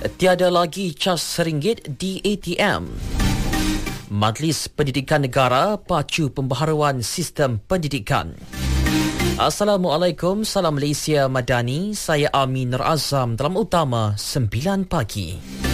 Tiada lagi cas RM1 di ATM. Majlis Pendidikan Negara pacu pembaharuan sistem pendidikan. Assalamualaikum, salam Malaysia Madani. Saya Amin Nur Azam dalam Utama 9 pagi.